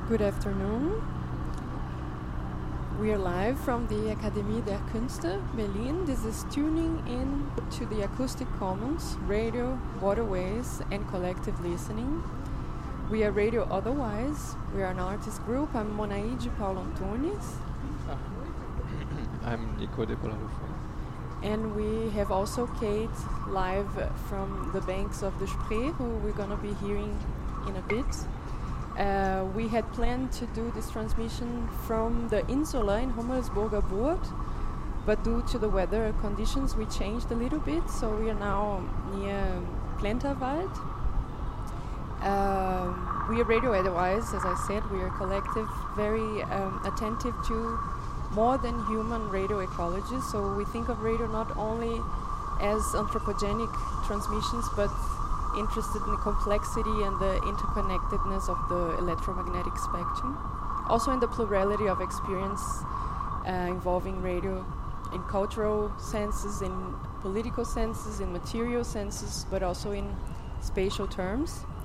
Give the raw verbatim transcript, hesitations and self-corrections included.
Good afternoon. We are live from the Akademie der Künste, Berlin. This is tuning in to the Acoustic Commons, radio, waterways, and collective listening. We are Radio Otherwise. We are an artist group. I'm Monaide Paulo Antunes. I'm Nico de Polarufa. And we have also Kate live from the banks of the Spree, who we're going to be hearing in a bit. Uh, we had planned to do this transmission from the Insula in Hummelsburger Burg, but due to the weather conditions we changed a little bit, so we are now near Plenterwald. Um, we are Radio Otherwise, as I said. We are a collective very um, attentive to more than human radio ecology, so we think of radio not only as anthropogenic transmissions, but interested in the complexity and the interconnectedness of the electromagnetic spectrum. Also in the plurality of experience uh, involving radio in cultural senses, in political senses, in material senses, but also in spatial terms.